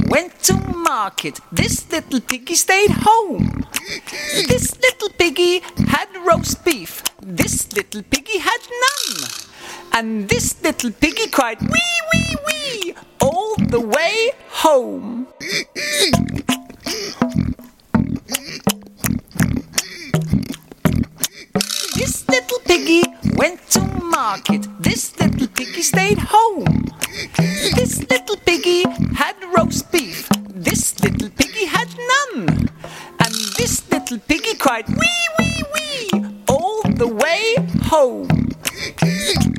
went to market. This little piggy stayed home. This little piggy had roast beef. This little piggy had none. And this little piggy cried, wee, wee, wee, all the way home. This little piggy went to market. This little piggy stayed home. This little